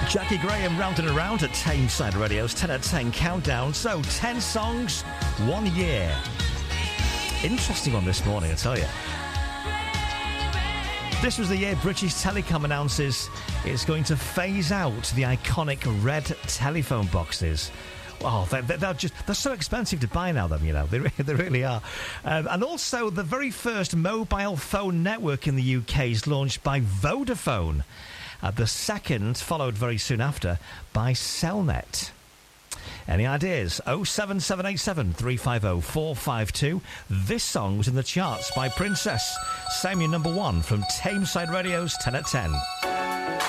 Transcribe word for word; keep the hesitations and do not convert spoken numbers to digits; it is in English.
Jackie Graham round and around at Tameside Radio's ten at ten countdown. So, ten songs, one year. Interesting one this morning, I tell you. This was the year British Telecom announces it's going to phase out the iconic red telephone boxes. Oh, they're, they're just, they're so expensive to buy now, them, you know. They, they really are. Um, and also, the very first mobile phone network in the U K is launched by Vodafone. Uh, the second, followed very soon after, by Cellnet. Any ideas? oh seven seven eight seven, three five oh, four five two. This song was in the charts by Princess. Same year number one from Tameside Radio's ten at ten.